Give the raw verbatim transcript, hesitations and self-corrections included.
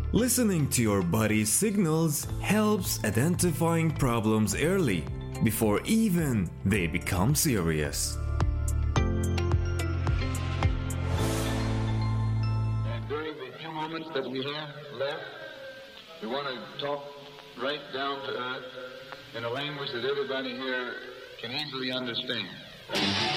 Listening to your body's signals helps identifying problems early, before even they become serious. And during the few moments that we have left, we want to talk right down to earth in a language that everybody here can easily understand.